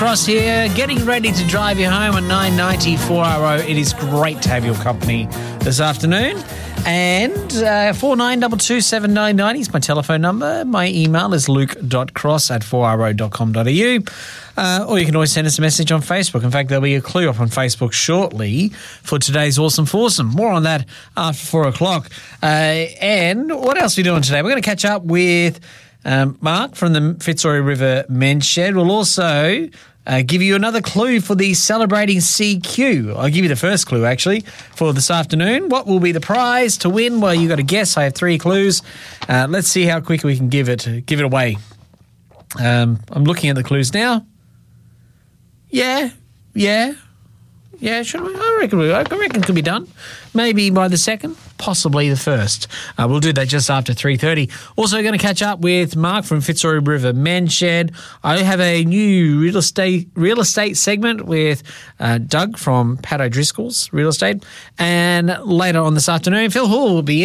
Cross here, getting ready to drive you home on 990 4RO. It is great to have your company this afternoon. And 49227990 is my telephone number. My email is luke.cross@4ro.com.au. Or you can always send us a message on Facebook. In fact, there'll be a clue up on Facebook shortly for today's Awesome Foursome. More on that after 4 o'clock. And what else are we doing today? We're going to catch up with Mark from the Fitzroy River Men's Shed. We'll also give you another clue for the Celebrating CQ. I'll give you the first clue, actually, for this afternoon. What will be the prize to win? Well, you got to guess. I have 3 clues. Let's see how quick we can give it away. I'm looking at the clues now. Yeah. Should we? I reckon it could be done. Maybe by the second, possibly the first. We'll do that just after 3:30. Also going to catch up with Mark from Fitzroy River Men's Shed. I have a new real estate segment with Doug from Pat O'Driscoll's Real Estate. And later on this afternoon, Phil Hall will be